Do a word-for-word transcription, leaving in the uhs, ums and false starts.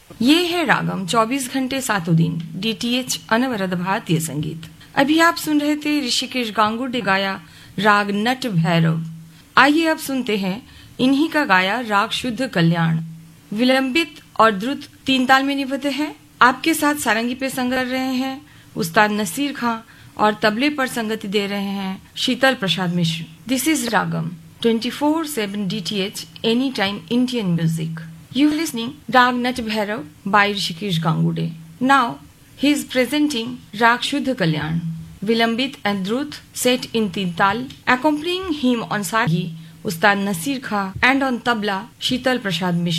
ये है रागम चौबीस घंटे सातों दिन डीटीएच अनवरत भारतीय संगीत। अभी आप सुन रहे थे ऋषिकेश गांगुर ने गाया राग नट भैरव। आइए अब सुनते हैं इन्हीं का गाया राग शुद्ध कल्याण। विलंबित और द्रुत तीन ताल में निबद्ध है। आपके साथ सारंगी पे संग कर रहे हैं उस्ताद नसीर खां और तबले पर संगति दे रहे हैं शीतल Prasad Mishra. This is ragam twenty four seven DTH any time Indian music. You are listening Rag Nat Bhairav by Rishikesh Gangude. Now he is presenting Rag Shuddha Kalyan, Vilambit and Drut set in teen tal. Accompanying him on sargi Ustad Nasir Khan and on tabla Sheetal Prasad Mishra.